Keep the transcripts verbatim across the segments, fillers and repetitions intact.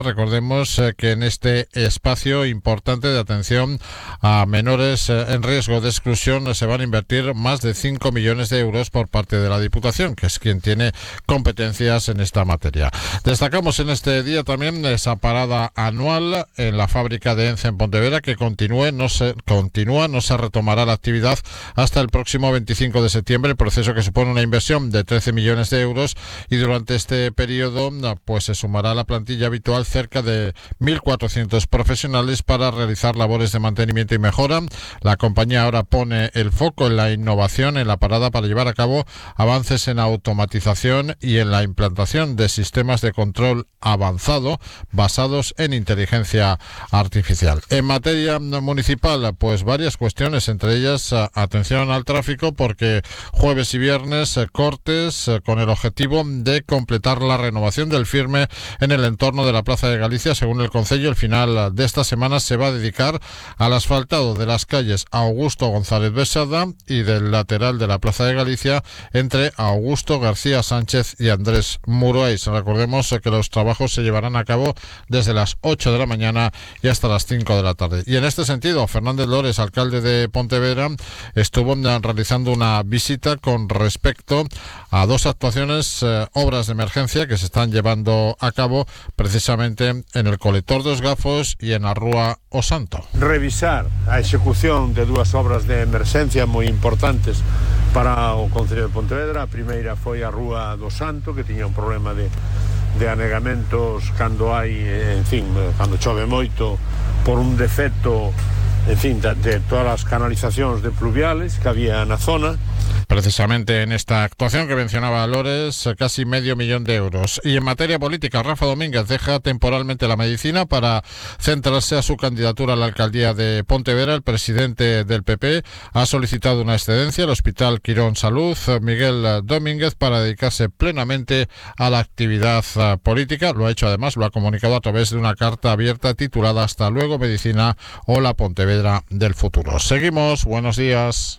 Recordemos eh, que en este espacio importante de atención a menores eh, en riesgo de exclusión eh, se van a invertir más de cinco millones de euros por parte de la Diputación, que es quien tiene competencias en esta materia. Destacamos en este día también esa parada anual en la fábrica de Ence en Pontevedra, que continúe, no se, continúa, no se retomará la actividad hasta el próximo veinticinco de septiembre, el proceso que supone una inversión de trece millones de euros, y durante este periodo pues se sumará a la plantilla habitual cerca de mil cuatrocientos profesionales para realizar labores de mantenimiento y mejora. La compañía ahora pone el foco en la innovación en la parada para llevar a cabo avances en automatización y en la implantación de sistemas de control avanzado basados en inteligencia artificial. En materia municipal, pues varias cuestiones, entre ellas atención al tráfico, porque jueves y viernes cortes con el objetivo de completar la renovación del firme en el entorno de la Plaza de Galicia. Según el Concello, el final de esta semana se va a dedicar al asfaltado de las calles Augusto González Besada y del lateral de la Plaza de Galicia entre Augusto García Sánchez y Andrés Murueis. Recordemos que los trabajos se llevarán a cabo desde las ocho de la mañana y hasta las cinco de la tarde. Y en este sentido, Fernández Lores, alcalde de Pontevedra, estuvo realizando una visita con respecto a dos actuaciones, eh, obras de emergencia que se están llevando a cabo precisamente en el colector dos Gafos y en a Rúa O Santo. Revisar a execución de dúas obras de emerxencia moi importantes para o Concello de Pontevedra. A primeira foi a Rúa do Santo, que tiña un problema de, de anegamentos cando hai, en fin, cando chove moito, por un defecto, en fin, de, de todas as canalizacións de pluviales que había na zona. Precisamente en esta actuación que mencionaba Lores, casi medio millón de euros. Y en materia política, Rafa Domínguez deja temporalmente la medicina para centrarse a su candidatura a la alcaldía de Pontevedra. El presidente del P P ha solicitado una excedencia al Hospital Quirón Salud, Miguel Domínguez, para dedicarse plenamente a la actividad política. Lo ha hecho además, lo ha comunicado a través de una carta abierta titulada Hasta luego Medicina o la Pontevedra del futuro. Seguimos, buenos días.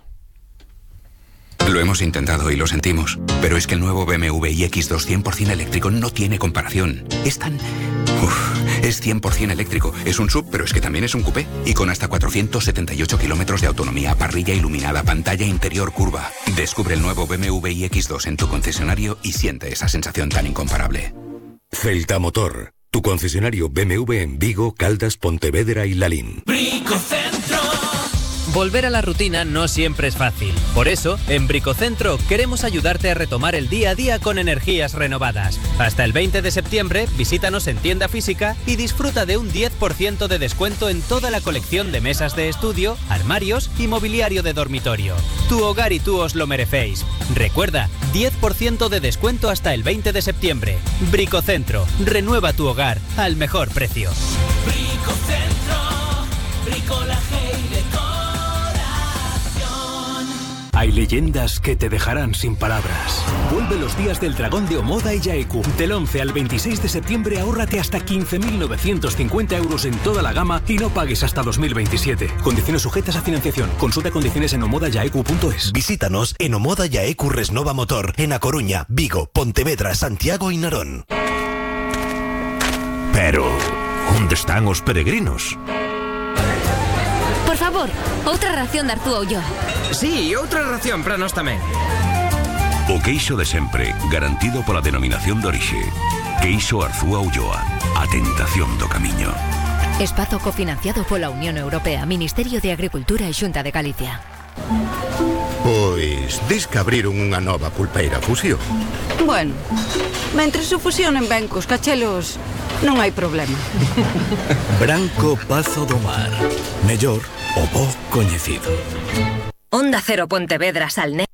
Lo hemos intentado y lo sentimos, pero es que el nuevo B M W iX dos cien por ciento eléctrico no tiene comparación. Es tan... Uf, es cien por ciento eléctrico. Es un sub, pero es que también es un coupé. Y con hasta cuatrocientos setenta y ocho kilómetros de autonomía, parrilla iluminada, pantalla interior curva. Descubre el nuevo B M W iX dos en tu concesionario y siente esa sensación tan incomparable. Celta Motor, tu concesionario B M W en Vigo, Caldas, Pontevedra y Lalín. Bricocentro. Volver a la rutina no siempre es fácil. Por eso, en Bricocentro queremos ayudarte a retomar el día a día con energías renovadas. Hasta el veinte de septiembre, visítanos en tienda física y disfruta de un diez por ciento de descuento en toda la colección de mesas de estudio, armarios y mobiliario de dormitorio. Tu hogar y tú os lo merecéis. Recuerda, diez por ciento de descuento hasta el veinte de septiembre. Bricocentro, renueva tu hogar al mejor precio. Bricocentro, bricolaje y decoración. Hay leyendas que te dejarán sin palabras. Vuelve los días del Dragón de Omoda y Yaeku. Del once al veintiséis de septiembre ahórrate hasta quince mil novecientos cincuenta euros en toda la gama y no pagues hasta dos mil veintisiete. Condiciones sujetas a financiación. Consulta condiciones en omoda yaeku punto es. Visítanos en Omoda Yaeku Resnova Motor, en A Coruña, Vigo, Pontevedra, Santiago y Narón. Pero, onde están os peregrinos? Por favor, outra ración de Arzúa Ulloa. Sí, outra ración para nós tamén. O queixo de sempre, garantido pola denominación de orixe. Queixo Arzúa Ulloa, a tentación do camiño. Espazo cofinanciado pola Unión Europea, Ministerio de Agricultura e Xunta de Galicia. Pois, dis que abriron unha nova pulpeira fusión. Bueno, mentres se fusionen ben cos cachelos, non hai problema. Branco Pazo do Mar. Mellor o bo coñecido. Onda Cero Pontevedra Salné.